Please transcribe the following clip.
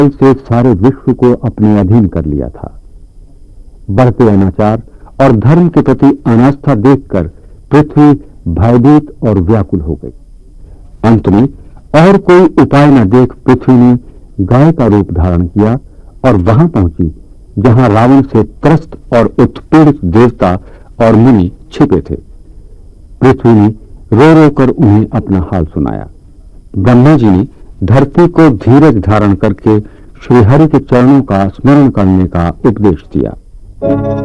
से सारे विश्व को अपने अधीन कर लिया था। बढ़ते अनाचार और धर्म के प्रति अनास्था देखकर पृथ्वी भयभीत और व्याकुल हो गई। अंत में और कोई उपाय न देख पृथ्वी ने गाय का रूप धारण किया और वहां पहुंची जहां रावण से त्रस्त और उत्पीड़ित देवता और मुनि छिपे थे। पृथ्वी ने रो रो कर उन्हें अपना हाल सुनाया। ब्रह्मा जी ने धरती को धीरज धारण करके श्रीहरि के चरणों का स्मरण करने का उपदेश दिया।